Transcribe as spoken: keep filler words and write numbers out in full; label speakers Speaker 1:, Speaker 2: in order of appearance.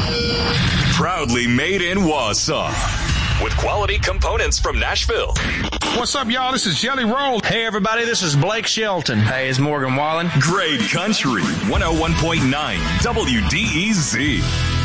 Speaker 1: Proudly made in Wausau. With quality components from Nashville.
Speaker 2: What's up, y'all? This is Jelly Roll.
Speaker 3: Hey, everybody, this is Blake Shelton. Hey, it's Morgan Wallen.
Speaker 1: Great Country, one oh one point nine W D E Z.